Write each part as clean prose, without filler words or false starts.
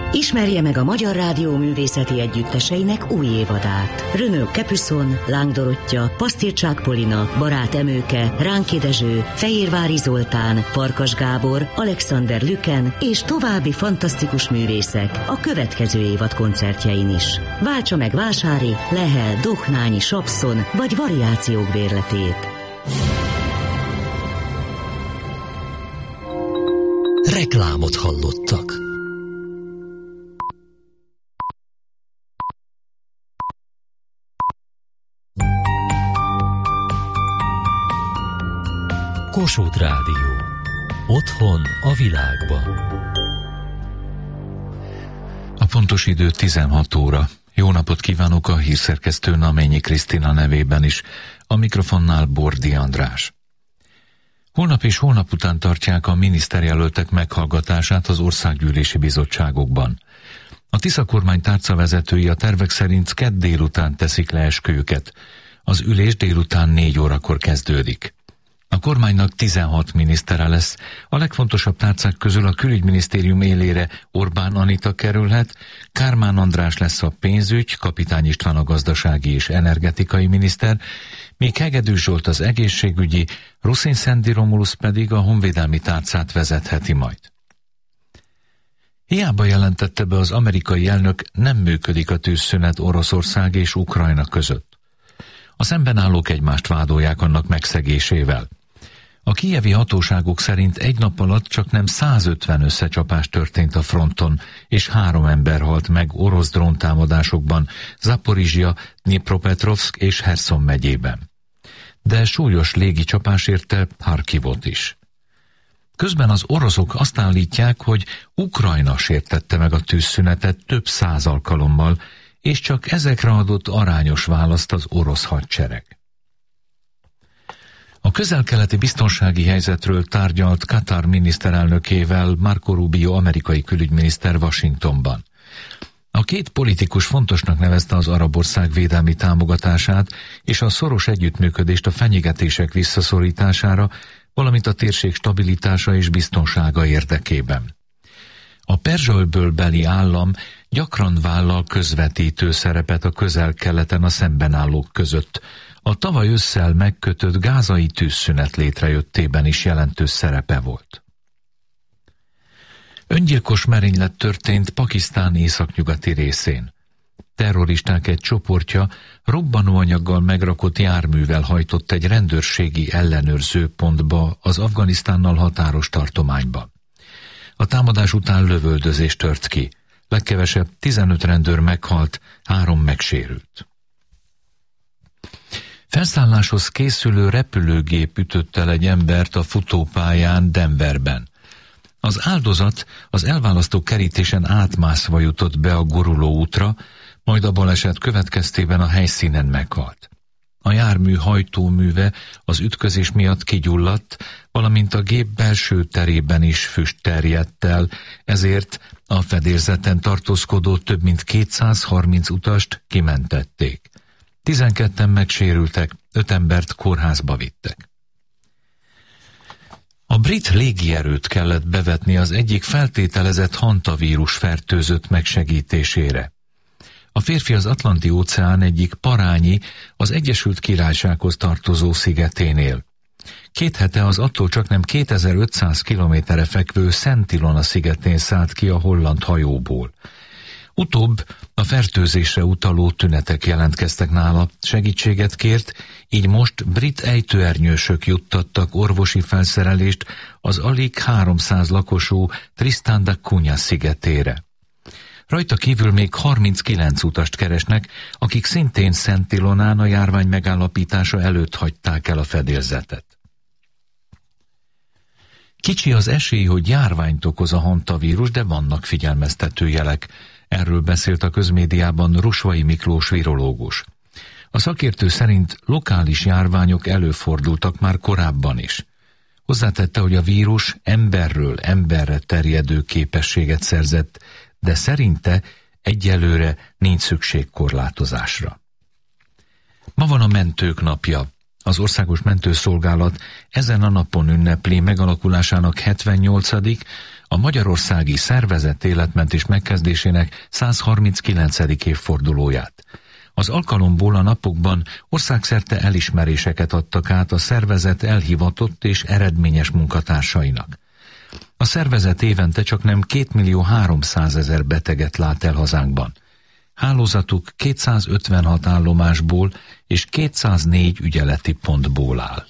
Ismerje meg a Magyar Rádió művészeti együtteseinek új évadát. Renaud Capuçon, Láng Dorottya, Pasztircsák Polina, Barát Emőke, Ránki Dezső, Fehérvári Zoltán, Farkas Gábor, Alexander Lüken és további fantasztikus művészek a következő évad koncertjein is. Váltsa meg Vásári, Lehel, Dohnányi, Sapszon vagy variációk bérletét. Reklámot hallottak. Kossuth Rádió. Otthon a világban. A pontos idő 16 óra. Jó napot kívánok a hírszerkesztő Naményi Krisztina nevében is. A mikrofonnál Bordi András. Holnap és holnap után tartják a miniszterjelöltek meghallgatását az országgyűlési bizottságokban. A Tisza kormány tárcavezetői a tervek szerint kedd délután teszik le esküjüket. Az ülés délután 4 órakor kezdődik. A kormánynak 16 minisztere lesz. A legfontosabb tárcák közül a külügyminisztérium élére Orbán Anita kerülhet, Kármán András lesz a pénzügy, Kapitány István a gazdasági és energetikai miniszter, míg Hegedűs Zsolt az egészségügyi, Ruszin Szendi Romulusz pedig a honvédelmi tárcát vezetheti majd. Hiába jelentette be az amerikai elnök, nem működik a tűzszünet Oroszország és Ukrajna között. A szemben állók egymást vádolják annak megszegésével. A kijevi hatóságok szerint egy nap alatt csaknem 150 összecsapás történt a fronton, és 3 ember halt meg orosz dróntámadásokban Zaporizsja, Dnipropetrovszk és Herszon megyében. De súlyos légi csapás érte Harkivot is. Közben az oroszok azt állítják, hogy Ukrajna sértette meg a tűzszünetet több 100 alkalommal, és csak ezekre adott arányos választ az orosz hadsereg. A közel-keleti biztonsági helyzetről tárgyalt Katar miniszterelnökével Marco Rubio amerikai külügyminiszter Washingtonban. A két politikus fontosnak nevezte az arab ország védelmi támogatását és a szoros együttműködést a fenyegetések visszaszorítására, valamint a térség stabilitása és biztonsága érdekében. A Perzsa-öbölbeli állam gyakran vállal közvetítő szerepet a közel-keleten a szemben állók között. A tavaly ősszel megkötött gázai tűzszünet létrejöttében is jelentős szerepe volt. Öngyilkos merénylet történt Pakisztán északnyugati részén. Terroristák egy csoportja robbanóanyaggal megrakott járművel hajtott egy rendőrségi ellenőrzőpontba az Afganisztánnal határos tartományban. A támadás után lövöldözés tört ki. Legkevesebb 15 rendőr meghalt, 3 megsérült. Felszálláshoz készülő repülőgép ütött el egy embert a futópályán Denverben. Az áldozat az elválasztó kerítésen átmászva jutott be a guruló útra, majd a baleset következtében a helyszínen meghalt. A jármű hajtóműve az ütközés miatt kigyulladt, valamint a gép belső terében is füst terjedt el, ezért a fedélzeten tartózkodó több mint 230 utast kimentették. 12-en megsérültek, 5 embert kórházba vittek. A brit légierőt kellett bevetni az egyik feltételezett hantavírus fertőzött megsegítésére. A férfi az Atlanti-óceán egyik parányi, az Egyesült Királysághoz tartozó szigeténél. 2 hete az attól csaknem 2500 kilométerre fekvő Szent Ilona szigetén szállt ki a holland hajóból. Utóbb a fertőzésre utaló tünetek jelentkeztek nála, segítséget kért, így most brit ejtőernyősök juttattak orvosi felszerelést az alig 300 lakosú Tristan da Cunha szigetére. Rajta kívül még 39 utast keresnek, akik szintén Szent Ilonán a járvány megállapítása előtt hagyták el a fedélzetet. Kicsi az esély, hogy járványt okoz a hantavírus, de vannak figyelmeztető jelek. Erről beszélt a közmédiában Rusvai Miklós virológus. A szakértő szerint lokális járványok előfordultak már korábban is. Hozzátette, hogy a vírus emberről emberre terjedő képességet szerzett, de szerinte egyelőre nincs szükség korlátozásra. Ma van a Mentők napja. Az Országos Mentőszolgálat ezen a napon ünnepli megalakulásának 78., a magyarországi szervezett életmentés megkezdésének 139. évfordulóját. Az alkalomból a napokban országszerte elismeréseket adtak át a szervezet elhivatott és eredményes munkatársainak. A szervezet évente csaknem 2.300.000 beteget lát el hazánkban. Hálózatuk 256 állomásból és 204 ügyeleti pontból áll.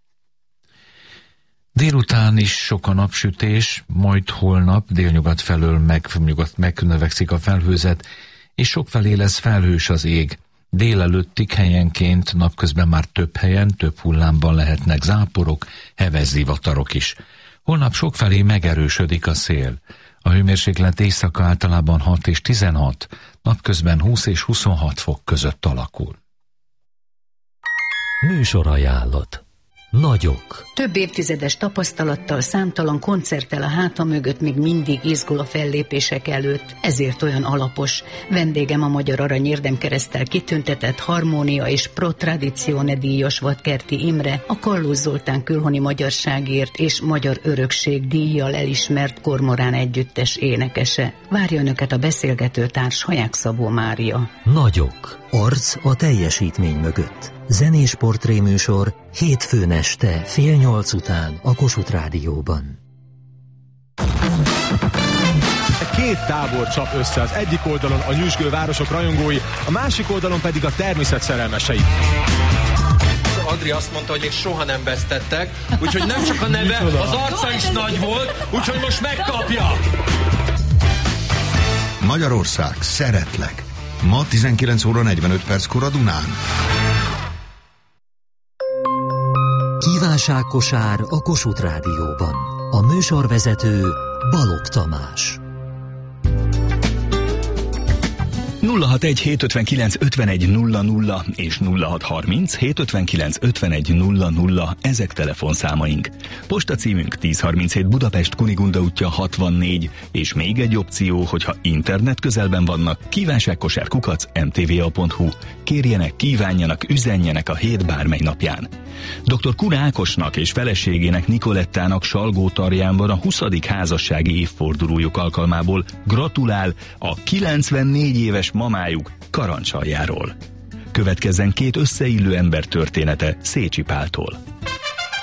Délután is sok a napsütés, majd holnap délnyugat felől megnövekszik a felhőzet, és sokfelé lesz felhős az ég. Délelőttig helyenként, napközben már több helyen, több hullámban lehetnek záporok, heves zivatarok is. Holnap sokfelé megerősödik a szél. A hőmérséklet éjszaka általában 6 és 16, napközben 20 és 26 fok között alakul. Műsorajánlat. Nagyok. Több évtizedes tapasztalattal, számtalan koncerttel a háta mögött még mindig izgul a fellépések előtt, ezért olyan alapos. Vendégem a Magyar Arany Érdemkereszttel kitüntetett Harmónia és Pro Tradizione díjas Vadkerti Imre, a Kallós Zoltán külhoni magyarságért és magyar örökség díjjal elismert Kormorán együttes énekese. Várja önöket a beszélgető társ Haják Szabó Mária. Nagyok. Arc a teljesítmény mögött. Zenés portréműsor hétfőn este 7:30 után a Kossuth Rádióban. Két tábor csap össze, az egyik oldalon a nyüzsgő városok rajongói, a másik oldalon pedig a természet szerelmesei. Adri azt mondta, hogy még soha nem vesztettek, úgyhogy nem csak a neve, az arca is nagy volt, úgyhogy most megkapja! Magyarország, szeretlek! Ma 19 óra 45 perckor a Dunán. Kívánságkosár a Kossuth Rádióban. A műsorvezető Balogh Tamás. 061 759 51 00 és 0630 759 51 00, ezek telefonszámaink. Postacímünk 1037 Budapest, Kunigunda útja 64, és még egy opció, hogyha internet közelben vannak, kívánságkosár@mtva.hu. Kérjenek, kívánjanak, üzenjenek a hét bármely napján. Dr. Kun Ákosnak és feleségének Nikolettának Salgótarjánban a 20. házassági évfordulójuk alkalmából gratulál a 94 éves mamájuk Karancsaljáról. Következzen két összeillő ember története Szécsi Páltól.